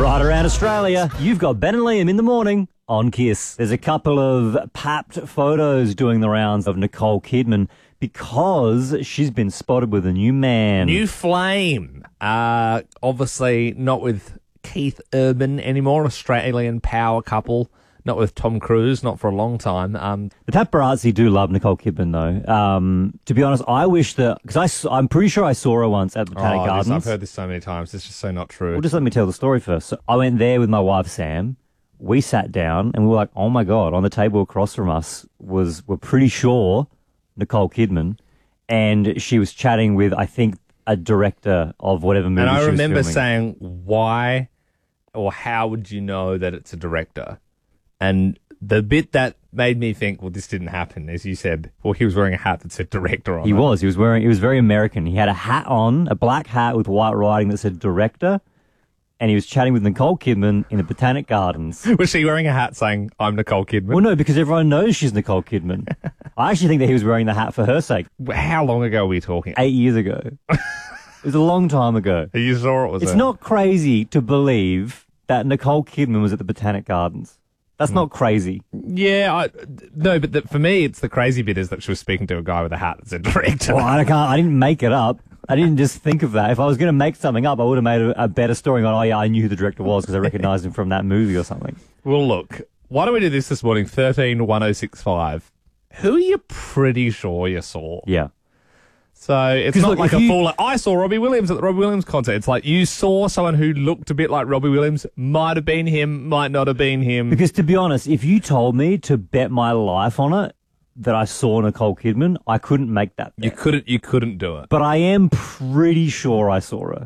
Right around Australia, you've got Ben and Liam in the morning on Kiss. There's a couple of papped photos doing the rounds of Nicole Kidman because she's been spotted with a new man. New flame. Obviously not with Keith Urban anymore, Australian power couple. Not with Tom Cruise, not for a long time. The paparazzi do love Nicole Kidman, though. To be honest, I wish that... Because I'm pretty sure I saw her once at the Botanic Gardens. I've heard this so many times. It's just so not true. Well, just let me tell the story first. So I went there with my wife, Sam. We sat down and we were like, oh, my God. On the table across from us we're pretty sure Nicole Kidman. And she was chatting with, I think, a director of whatever movie she was filming. And I remember saying, why or how would you know that it's a director? And the bit that made me think, well, this didn't happen, as you said, well, he was wearing a hat that said director on it. He was very American. He had a hat on, a black hat with white writing that said director, and he was chatting with Nicole Kidman in the Botanic Gardens. Was she wearing a hat saying, I'm Nicole Kidman? Well, no, because everyone knows she's Nicole Kidman. I actually think that he was wearing the hat for her sake. How long ago are we talking? 8 years ago. It was a long time ago. You saw it, was it? It's not crazy to believe that Nicole Kidman was at the Botanic Gardens. That's not crazy. Yeah, but for me, it's the crazy bit is that she was speaking to a guy with a hat that said director. Well, I didn't make it up. I didn't just think of that. If I was going to make something up, I would have made a better story on, oh, yeah, I knew who the director was because I recognized him from that movie or something. Well, look, why don't we do this morning, 13-1065. Who are you pretty sure you saw? Yeah. So it's not like a fool. Like, I saw Robbie Williams at the Robbie Williams concert. It's like you saw someone who looked a bit like Robbie Williams. Might have been him, might not have been him. Because to be honest, if you told me to bet my life on it that I saw Nicole Kidman, I couldn't make that bet. You couldn't do it. But I am pretty sure I saw her.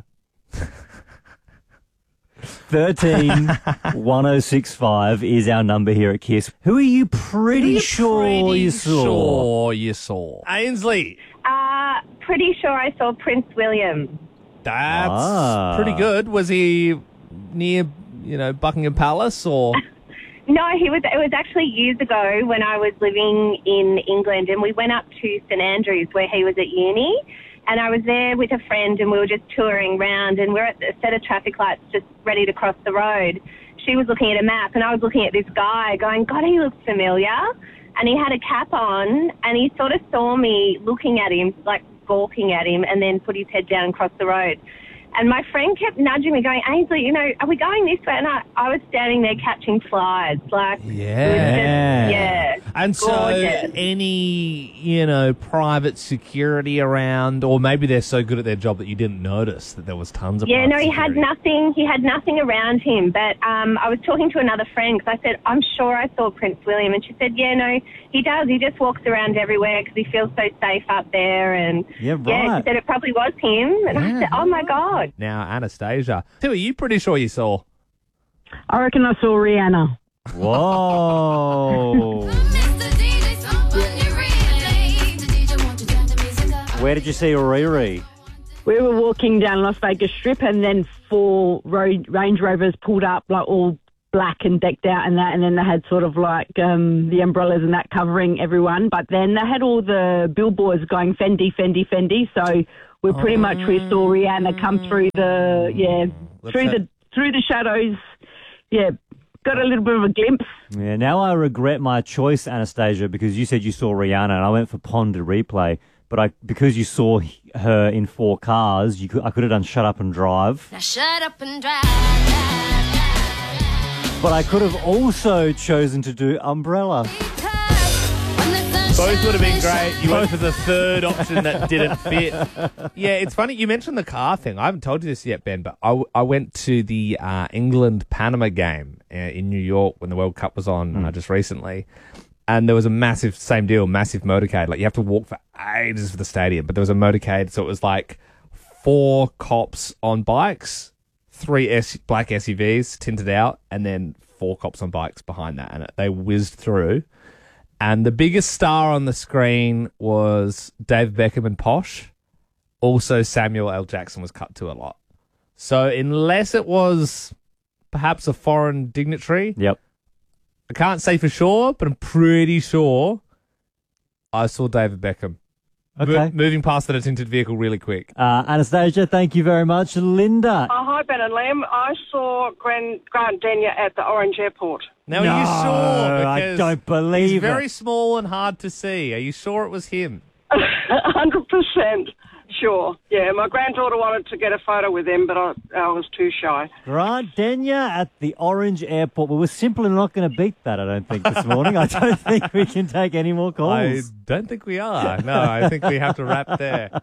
13-1065 is our number here at Kiss. Who are you pretty sure you saw? Ainsley. Pretty sure I saw Prince William. That's pretty good. Was he near, Buckingham Palace or? No, it was actually years ago when I was living in England, and we went up to St Andrews where he was at uni, and I was there with a friend and we were just touring around, and we're at a set of traffic lights just ready to cross the road. She was looking at a map and I was looking at this guy going, God, he looks familiar. And he had a cap on and he sort of saw me looking at him, like gawking at him, and then put his head down and crossed the road. And my friend kept nudging me, going, Ainsley, are we going this way? And I was standing there catching flies. Like, yeah. And so gorgeous. any, private security around, or maybe they're so good at their job that you didn't notice that there was tons of private he had security. He had nothing around him. But I was talking to another friend because I said, I'm sure I saw Prince William. And she said, yeah, no, he does. He just walks around everywhere because he feels so safe up there. And yeah, right. Yeah, she said it probably was him. And I said, oh, my God. Now, Anastasia, who are you pretty sure you saw? I reckon I saw Rihanna. Whoa. Where did you see Riri? We were walking down Las Vegas Strip and then 4 Range Rovers pulled up, like all black and decked out and that, and then they had sort of like the umbrellas and that covering everyone. But then they had all the billboards going Fendi, Fendi, Fendi. So we saw Rihanna come through through the shadows. Yeah, got a little bit of a glimpse. Yeah, now I regret my choice, Anastasia, because you said you saw Rihanna and I went for Ponder Replay. But because you saw her in 4 cars, I could have done Shut Up and Drive. Now shut up and drive. But I could have also chosen to do Umbrella. Both would have been great. You went for the third option that didn't fit. Yeah, it's funny. You mentioned the car thing. I haven't told you this yet, Ben, but I went to the England-Panama game in New York when the World Cup was on just recently. And there was a massive motorcade. Like, you have to walk for ages for the stadium. But there was a motorcade, so it was like 4 cops on bikes, 3 black SUVs tinted out, and then 4 cops on bikes behind that. And they whizzed through. And the biggest star on the screen was David Beckham and Posh. Also, Samuel L. Jackson was cut to a lot. So unless it was perhaps a foreign dignitary, yep, I can't say for sure, but I'm pretty sure I saw David Beckham. Okay. Moving past that tinted vehicle really quick. Anastasia, thank you very much. Linda. Hi, Ben and Lamb. I saw Grant Denyer at the Orange Airport. Now, are you sure? I Because don't believe he's very it. small and hard to see. Are you sure it was him? 100% sure. Yeah, my granddaughter wanted to get a photo with him, but I was too shy. Grant Denyer at the Orange Airport. Well, we're simply not going to beat that, I don't think, this morning. I don't think we can take any more calls. I don't think we are. No, I think we have to wrap there.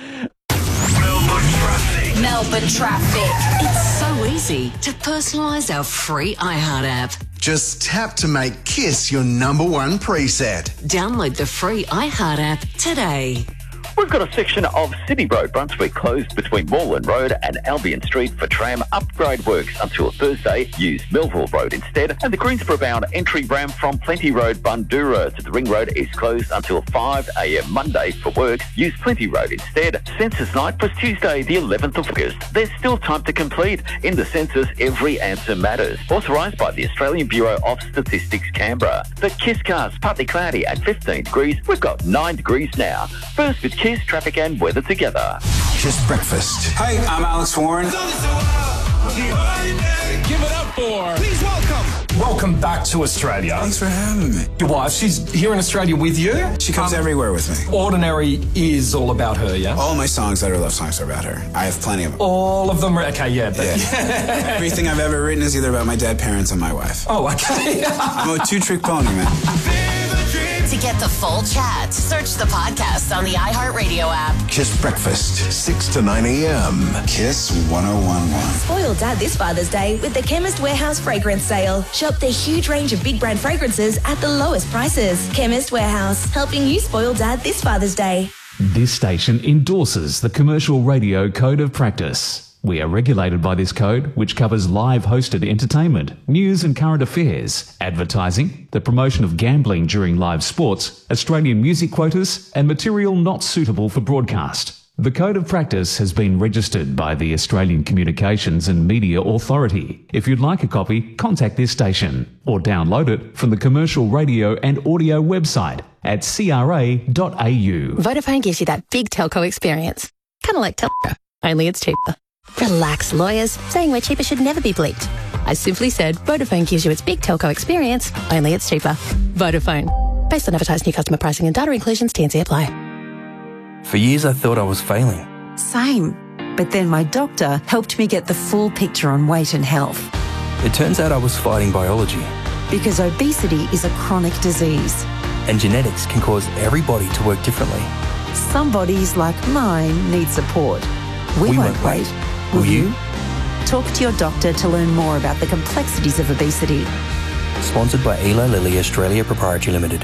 Melbourne traffic. It's so easy to personalise our free iHeart app. Just tap to make Kiss your number one preset. Download the free iHeart app today. We've got a section of City Road, Brunswick, closed between Moreland Road and Albion Street for tram upgrade works until Thursday. Use Melville Road instead. And the Greensboro bound entry ramp from Plenty Road, Bundura to the Ring Road is closed until 5 a.m. Monday for work. Use Plenty Road instead. Census night was Tuesday, the 11th of August. There's still time to complete. In the census, every answer matters. Authorised by the Australian Bureau of Statistics, Canberra. The Kiss cast, partly cloudy at 15 degrees. We've got 9 degrees now. First with Kiss, traffic and weather together. Kiss Breakfast. Hey, I'm Alex Warren. Give it up for. Please welcome back to Australia. Thanks for having me. Your wife, she's here in Australia with you? She comes everywhere with me. Ordinary is all about her, yeah? All my songs that are love songs are about her. I have plenty of them. All of them are, okay, yeah. Everything I've ever written is either about my dead parents or my wife. Oh, okay. I'm a two-trick pony, man. To get the full chat, search the podcast on the iHeartRadio app. Kiss Breakfast, 6 to 9 a.m. Kiss 1011. Spoil Dad this Father's Day with the Chemist Warehouse fragrance sale. Shop their huge range of big brand fragrances at the lowest prices. Chemist Warehouse, helping you spoil Dad this Father's Day. This station endorses the Commercial Radio Code of Practice. We are regulated by this code, which covers live hosted entertainment, news and current affairs, advertising, the promotion of gambling during live sports, Australian music quotas, and material not suitable for broadcast. The Code of Practice has been registered by the Australian Communications and Media Authority. If you'd like a copy, contact this station or download it from the Commercial Radio and Audio website at cra.au. Vodafone gives you that big telco experience. Kind of like telco, only it's cheaper. Relax, lawyers. Saying we're cheaper should never be bleeped. I simply said Vodafone gives you its big telco experience, only it's cheaper. Vodafone. Based on advertised new customer pricing and data inclusions, T&C apply. For years I thought I was failing. Same. But then my doctor helped me get the full picture on weight and health. It turns out I was fighting biology. Because obesity is a chronic disease. And genetics can cause everybody to work differently. Some bodies, like mine, need support. We won't wait. Will you? Talk to your doctor to learn more about the complexities of obesity. Sponsored by Eli Lilly Australia Proprietary Limited.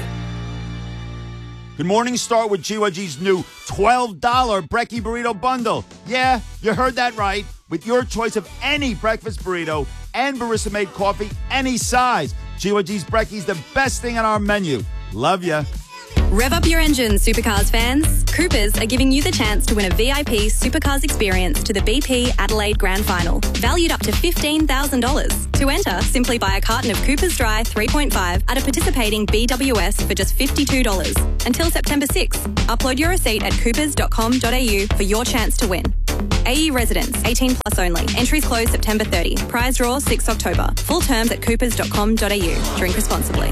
Good morning. Start with GYG's new $12 Brekkie Burrito Bundle. Yeah, you heard that right. With your choice of any breakfast burrito and barista-made coffee, any size. GYG's Brekkie's the best thing on our menu. Love ya. Rev up your engines, Supercars fans. Coopers are giving you the chance to win a VIP Supercars experience to the BP Adelaide Grand Final, valued up to $15,000. To enter, simply buy a carton of Coopers Dry 3.5 at a participating BWS for just $52. Until September 6th, upload your receipt at coopers.com.au for your chance to win. AE residents, 18 plus only. Entries close September 30. Prize draw 6 October. Full terms at coopers.com.au. Drink responsibly.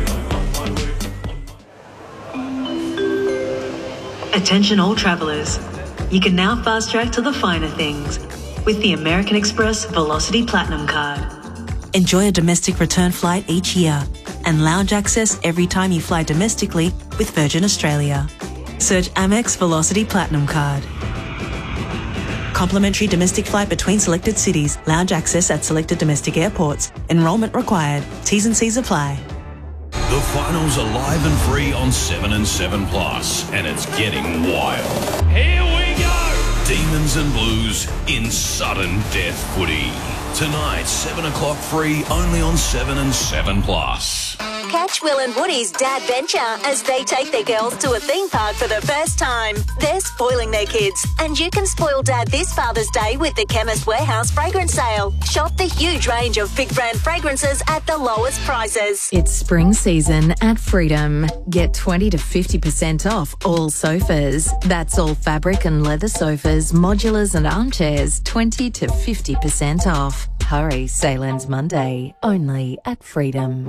Attention all travellers. You can now fast track to the finer things with the American Express Velocity Platinum Card. Enjoy a domestic return flight each year and lounge access every time you fly domestically with Virgin Australia. Search Amex Velocity Platinum Card. Complimentary domestic flight between selected cities. Lounge access at selected domestic airports. Enrolment required. T's and C's apply. The finals are live and free on 7 and 7 Plus, and it's getting wild. Here we go! Demons and Blues in sudden death footy. Tonight, 7 o'clock free, only on 7 and 7 Plus. Catch Will and Woody's dad venture as they take their girls to a theme park for the first time. They're spoiling their kids, and you can spoil Dad this Father's Day with the Chemist Warehouse fragrance sale. Shop the huge range of big brand fragrances at the lowest prices. It's spring season at Freedom. Get 20 to 50% off all sofas. That's all fabric and leather sofas, modulars and armchairs, 20 to 50% off. Hurry, sale ends Monday, only at Freedom.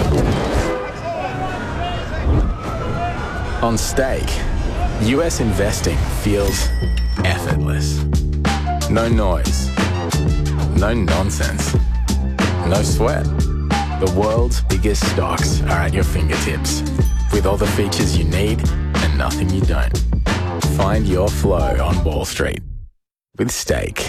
On Stake, US investing feels effortless. No noise, no nonsense, no sweat. The world's biggest stocks are at your fingertips, with all the features you need and nothing you don't. Find your flow on Wall Street with Stake.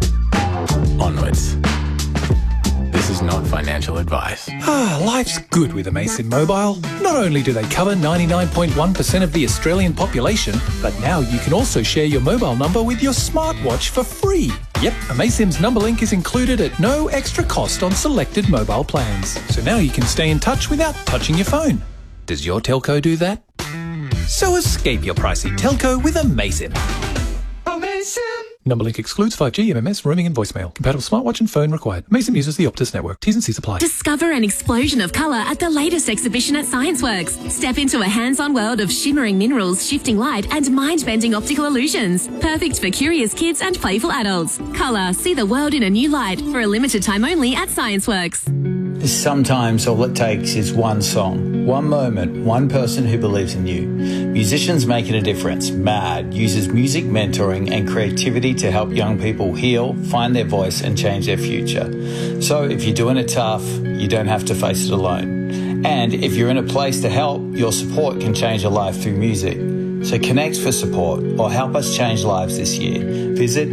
Onwards. This is not financial advice. Life's good with Amazon Mobile. Not only do they cover 99.1% of the Australian population, but now you can also share your mobile number with your smartwatch for free. Yep, Amazon's number link is included at no extra cost on selected mobile plans. So now you can stay in touch without touching your phone. Does your telco do that? So escape your pricey telco with Amazon. Amazon! Number link excludes 5G, MMS, roaming and voicemail. Compatible smartwatch and phone required. Amazon uses the Optus network. T's and C's apply. Discover an explosion of colour at the latest exhibition at ScienceWorks. Step into a hands-on world of shimmering minerals, shifting light and mind-bending optical illusions. Perfect for curious kids and playful adults. Colour, see the world in a new light. For a limited time only at ScienceWorks. Sometimes all it takes is one song, one moment, one person who believes in you. Musicians Making a Difference, MAD, uses music mentoring and creativity to help young people heal, find their voice and change their future. So if you're doing it tough, you don't have to face it alone. And if you're in a place to help, your support can change a life through music. So connect for support or help us change lives this year. Visit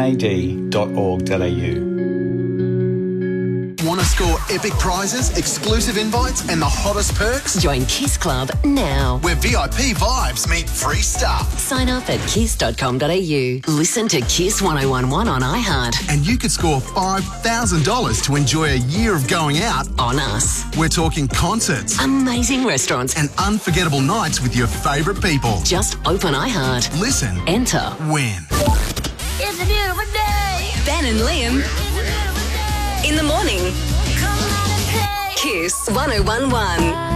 mmad.org.au. Want to score epic prizes, exclusive invites, and the hottest perks? Join Kiss Club now. Where VIP vibes meet free stuff. Sign up at kiss.com.au. Listen to Kiss 1011 on iHeart. And you could score $5,000 to enjoy a year of going out on us. We're talking concerts, amazing restaurants, and unforgettable nights with your favourite people. Just open iHeart. Listen. Enter. Win. It's a beautiful day. Ben and Liam. In the morning. Kiss 1011.